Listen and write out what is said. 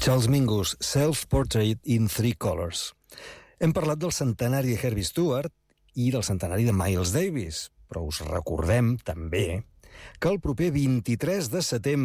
Charles Mingus, Self-Portrait in Three Colors. Hem parlat del centenari de Herbie Stewart i del centenari de Miles Davis, però us recordem també que el proper 23 de setembre